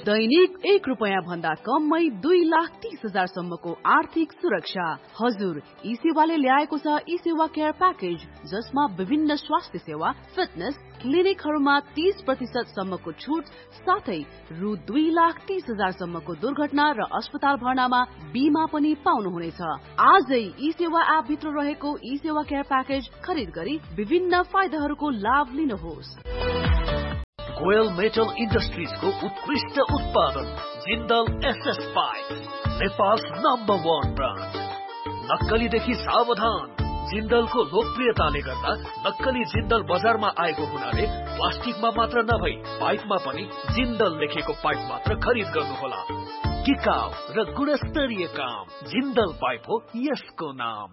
दैनिक ₹1 भन्दा कममै 2,30,000 सम्मको आर्थिक सुरक्षा। हजुर, ई सेवाले ल्याएको छ ई सेवा केयर प्याकेज, जसमा विभिन्न स्वास्थ्य सेवा, फिटनेस, क्लिनिकहरूमा 30% सम्मको छुट साथै ₹2,30,000 सम्मको दुर्घटना र अस्पताल भर्नामा बीमा पनि पाउनुहुनेछ। आजै ई सेवा एप भित्र रहेको ई सेवा केयर प्याकेज खरिद गरी विभिन्न फाइदाहरूको लाभ लिनुहोस्। गोयल मेटल इन्डस्ट्रिजको उत्कृष्ट उत्पादन Jindal SS pipe, Nepal's number 1 brand. नक्कलीदेखि सावधान। जिन्दलको लोकप्रियताले गर्दा नक्कली जिन्दल बजारमा आएको हुनाले प्लास्टिकमा मात्र नभई पाइपमा पनि जिन्दल लेखेको पाइप मात्र खरिद गर्नुहोला। टिकाउ र गुणस्तरीय काम, जिन्दल पाइप हो यसको नाम।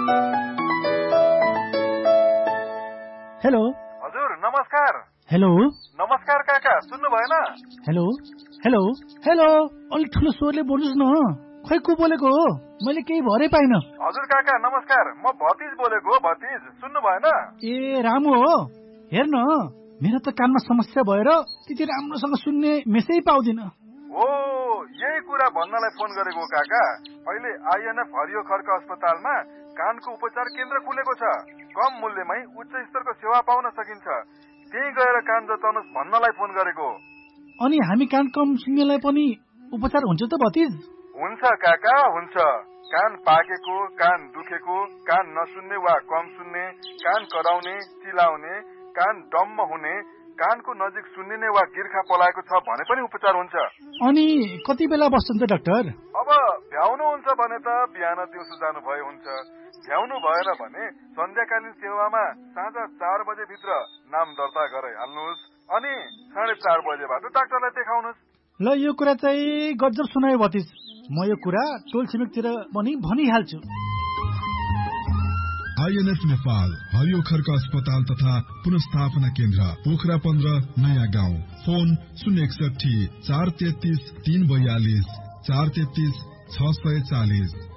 हेलो हजुर, नमस्कार। हेलो नमस्कार काका, सुन्नु भएन? हेलो हेलो हेलो, अलिक ठुलो स्वरले बोल्नुहोस् न। खै को बोलेको हो? मैले केही भरै पाइन। हजुर काका नमस्कार, म भतिज बोलेको हो। भतिज, सुन्नु भएन? ए रामु हो। हेर्न, मेरो त कानमा समस्या भएर त्यति राम्रोसँग सुन्ने मेसै पाउँदिन। हो, यही कुरा भन्नलाई फोन गरेको काका। अहिले आइएनएफ हरियो खर्क अस्पतालमा कानको उपचार केन्द्र खुलेको छ। कम मूल्यमै उच्च स्तरको सेवा पाउन सकिन्छ। त्यही गएर कान जताउनुहोस् भन्नलाई फोन गरेको। अनि हामी कान कम सुन्नेलाई पनि उपचार हुन्छ त भतिज? हुन्छ काका, हुन्छ। कान पाकेको, कान दुखेको, कान नसुन्ने वा कम सुन्ने, कान कराउने, चिलाउने, कान डम्म हुने, कानको नजिक सुन्निने वा गिर्खा पलाएको छ भने पनि उपचार हुन्छ। अनि कति बेला बस्छन् त डाक्टर? अब भ्याउनु हुन्छ भने त बिहान दिउँसो जानु भए हुन्छ। भ्याउनु भएन भने सन्ध्याकालीन सेवामा साँझ 4 बजे भित्र नाम दर्ता गराइहाल्नुहोस्। अनि 4:30 बजेबाट डाक्टरलाई देखाउनुहोस्। ल, यो कुरा चाहिँ गजब सुनायो भतिज। म यो कुरा टोल छिमेकतिर पनि भनिहाल्छु। आइएनएफ नेपाल हरियो खर्क अस्पताल तथा पुनर्स्थापना केन्द्र, पोखरा 15 नयाँ गाउँ। फोन 061 433 342 433 640।